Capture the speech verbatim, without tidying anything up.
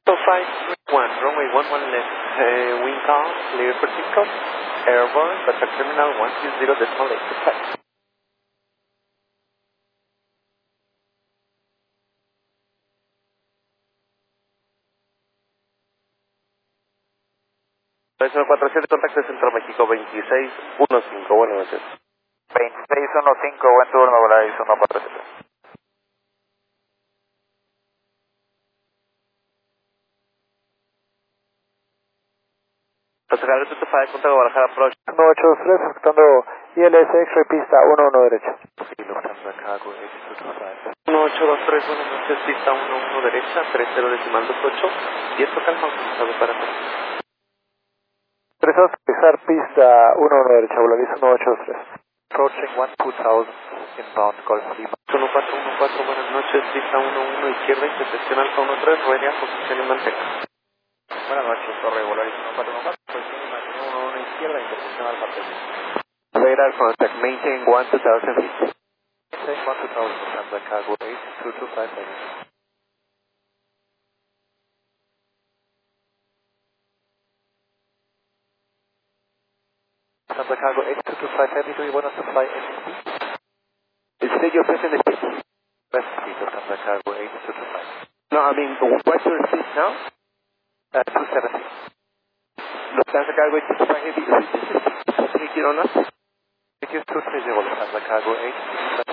five one, runway one one left, uh, wind calm, clear for takeoff, airborne, contact terminal one two zero decimal eight five. tres uno cuatro siete, contacto Centro México veintiséis quince, buenas noches. veintiséis quince, buen turno, Volaris uno cuatro siete. Pasajero two two five, Punta Guadalajara Approach. uno ocho dos tres, aceptando I L S X-ray pista uno uno derecha. Sí, Lufthansa Cargo ocho dos tres. uno ocho dos tres, buenas noches, pista uno uno derecha, treinta decimal dos ocho, viento calma autorizado para ti. tres dos, pisar pista uno uno derecha, Volaris uno ocho dos tres. Approaching one two thousand, inbound Golf Lima. uno cuatro uno cuatro, buenas noches, pista uno uno izquierda, intersección Alfa uno tres, rueda, posición y manteca. Buenas noches, Torre Volaris uno cuatro uno cuatro, posición y manteca uno uno izquierda, intersección Alfa tres. Radar contact, maintain one two thousand feet. Maintain one two thousand, Lufthansa Cargo eight two two five seven. Lufthansa Cargo eight two two five seven, do you want us to fly S S P? State your present speed. S S P, Lufthansa Cargo eight two two five. No, I mean, what's your speed now? Uh, two seventy. Lufthansa Cargo eight two five, heavy, is this is take it on us? It is two three zero, Lufthansa Cargo eight two two five.